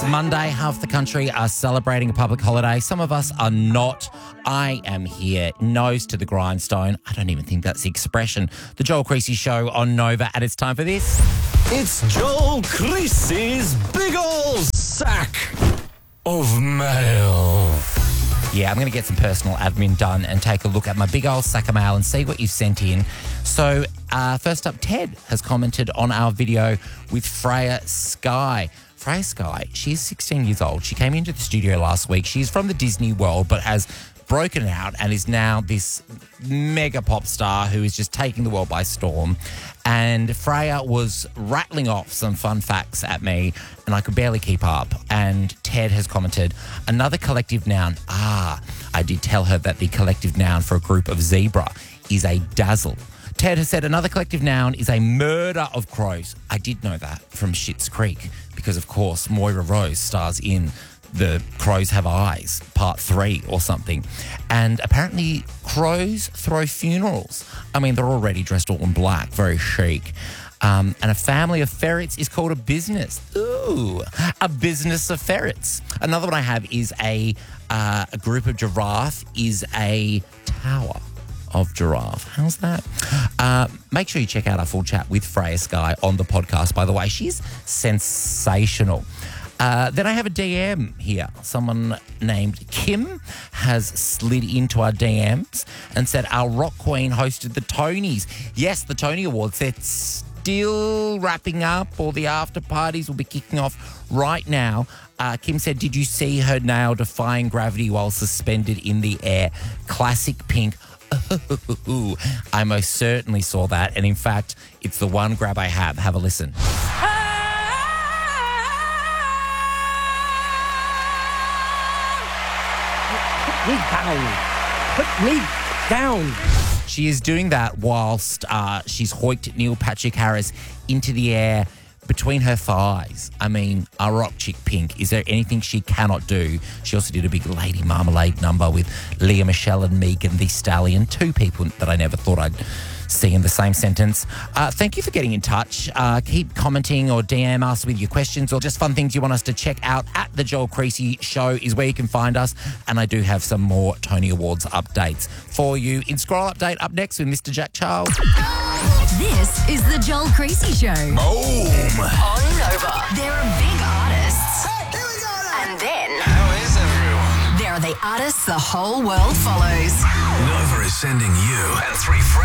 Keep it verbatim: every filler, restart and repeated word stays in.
Monday, half the country are celebrating a public holiday. Some of us are not. I am here, nose to the grindstone. I don't even think that's the expression. The Joel Creasy Show on Nova, and it's time for this. It's Joel Creasy's big ol' sack of mail. Yeah, I'm going to get some personal admin done and take a look at my big old sack of mail and see what you've sent in. So, uh, first up, Ted has commented on our video with Freya Sky. Freya Sky, she's sixteen years old. She came into the studio last week. She's from the Disney world, but has broken out and is now this mega pop star who is just taking the world by storm. And Freya was rattling off some fun facts at me and I could barely keep up. And Ted has commented, another collective noun. Ah, I did tell her that the collective noun for a group of zebra is a dazzle. Ted has said another collective noun is a murder of crows. I did know that from Schitt's Creek because, of course, Moira Rose stars in The Crows Have Eyes, part three or something. And apparently crows throw funerals. I mean, they're already dressed all in black, very chic. Um, and a family of ferrets is called a business. Ooh, a business of ferrets. Another one I have is a, uh, a group of giraffe is a tower of giraffe. How's that? Uh, make sure you check out our full chat with Freya Sky on the podcast, by the way. She's sensational. Uh, then I have a D M here. Someone named Kim has slid into our D Ms and said our rock queen hosted the Tonys. Yes, the Tony Awards. They're still wrapping up. All the after parties will be kicking off right now. Uh, Kim said, did you see her nail defying gravity while suspended in the air? Classic Pink. Ooh, I most certainly saw that. And in fact, it's the one grab I have. Have a listen. Me down. Put me down. She is doing that whilst uh, she's hoiked Neil Patrick Harris into the air between her thighs. I mean, a rock chick Pink. Is there anything she cannot do? She also did a big Lady Marmalade number with Leah Michelle and Megan Thee Stallion, two people that I never thought I'd see in the same sentence. Uh, thank you for getting in touch. Uh, keep commenting or D M us with your questions or just fun things you want us to check out at The Joel Creasy Show is where you can find us. And I do have some more Tony Awards updates for you. In Scroll Update up next with Mister Jack Charles. This is The Joel Creasy Show. Boom! On Nova. There are big artists. Hey, here we go now. And then How is everyone? there are the artists the whole world follows. Nova is sending you and three friends